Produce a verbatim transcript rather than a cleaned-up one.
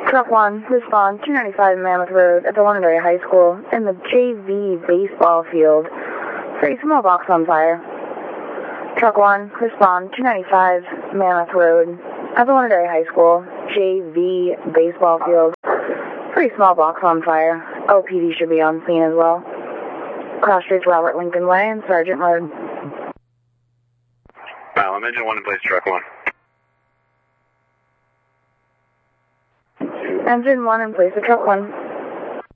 Truck one, respond, two ninety-five Mammoth Road at the Londonderry High School in the J V baseball field. Three small box on fire. Truck one, respond, two ninety-five Mammoth Road at the Londonderry High School, J V baseball field. Three small box on fire. O P D should be on scene as well. Cross streets Robert Lincoln Way and Sergeant Road. Wow, I'm engine one in place, truck one. Engine one in place of truck one.